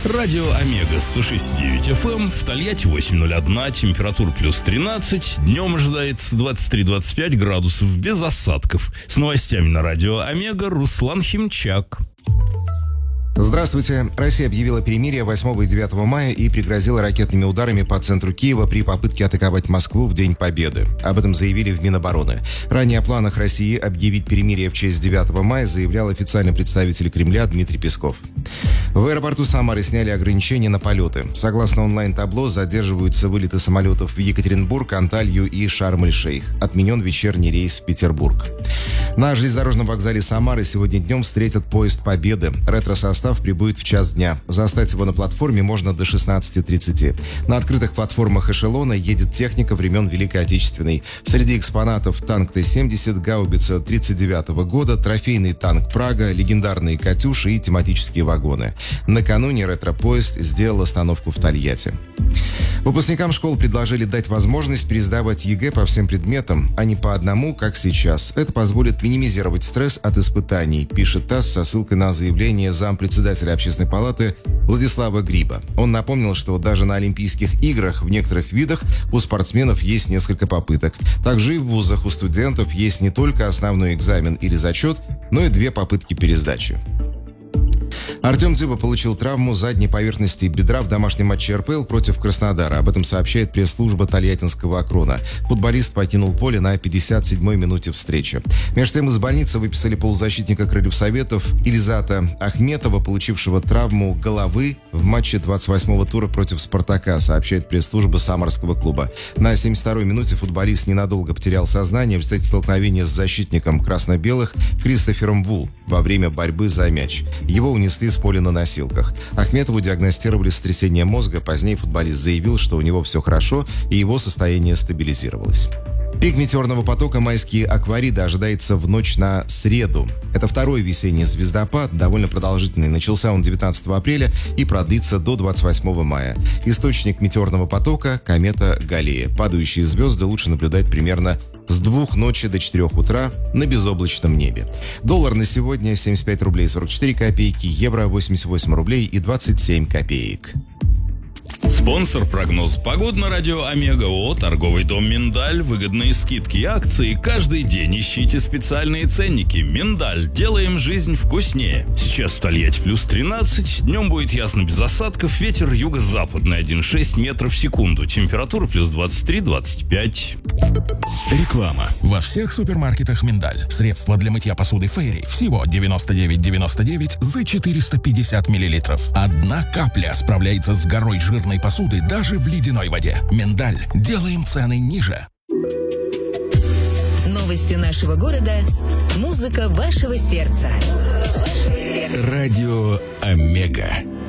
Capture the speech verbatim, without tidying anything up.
Радио Омега сто шесть и девять эф эм, в Тольятти восемь ноль один, температура плюс тринадцать, днем ожидается двадцать три - двадцать пять градусов, без осадков. С новостями на Радио Омега Руслан Химчак. Здравствуйте. Россия объявила перемирие восьмого и девятого мая и пригрозила ракетными ударами по центру Киева при попытке атаковать Москву в День Победы. Об этом заявили в Минобороны. Ранее о планах России объявить перемирие в честь девятого мая заявлял официальный представитель Кремля Дмитрий Песков. В аэропорту Самары сняли ограничения на полеты. Согласно онлайн-табло, задерживаются вылеты самолетов в Екатеринбург, Анталью и Шарм-эль-Шейх. Отменен вечерний рейс в Петербург. На железнодорожном вокзале Самары сегодня днем встретят поезд Победы. Ретро-состав прибудет в час дня. Застать его на платформе можно до шестнадцати тридцати. На открытых платформах эшелона едет техника времен Великой Отечественной. Среди экспонатов танк Т семьдесят, гаубица тридцать девятого года, трофейный танк «Прага», легендарные «Катюши» и тематические вагоны. Накануне ретро-поезд сделал остановку в Тольятти. Выпускникам школ предложили дать возможность пересдавать ЕГЭ по всем предметам, а не по одному, как сейчас. Это позволит минимизировать стресс от испытаний, пишет ТАСС со ссылкой на заявление зампредседателя Общественной палаты Владислава Гриба. Он напомнил, что даже на Олимпийских играх в некоторых видах у спортсменов есть несколько попыток. Также и в вузах у студентов есть не только основной экзамен или зачет, но и две попытки пересдачи. Артем Дзюба получил травму задней поверхности бедра в домашнем матче эр пэ эл против Краснодара. Об этом сообщает пресс-служба Тольяттинского «Акрона». Футболист покинул поле на пятьдесят седьмой минуте встречи. Между тем из больницы выписали полузащитника Крыльев Советов Ильзата Ахметова, получившего травму головы в матче двадцать восьмого тура против «Спартака», сообщает пресс-служба Самарского клуба. На семьдесят второй минуте футболист ненадолго потерял сознание в результате столкновения с защитником красно-белых Кристофером Вул во время борьбы за мяч. Его унесли с поля на носилках. Ахметову диагностировали сотрясение мозга. Позднее футболист заявил, что у него все хорошо и его состояние стабилизировалось. Пик метеорного потока «Майские аквариды» ожидается в ночь на среду. Это второй весенний звездопад, довольно продолжительный. Начался он девятнадцатого апреля и продлится до двадцать восьмого мая. Источник метеорного потока – комета Галлея. Падающие звезды лучше наблюдать примерно с двух ночи до четырех утра на безоблачном небе. Доллар на сегодня семьдесят пять рублей сорок четыре копейки, евро восемьдесят восемь рублей и двадцать семь копеек. Спонсор прогноз погоды на Радио Омега ООО «Торговый дом Миндаль». Выгодные скидки и акции каждый день. Ищите специальные ценники. Миндаль. Делаем жизнь вкуснее. Сейчас в Тольятти плюс тринадцать. Днем будет ясно без осадков. Ветер юго-западный один и шесть метров в секунду. Температура плюс двадцать три - двадцать пять. Реклама. Во всех супермаркетах «Миндаль». Средства для мытья посуды «Фейри» всего девяносто девять девяносто девять за четыреста пятьдесят миллилитров. Одна капля справляется с горой жирной посуды даже в ледяной воде. «Миндаль». Делаем цены ниже. Новости нашего города. Музыка вашего сердца. Радио Омега.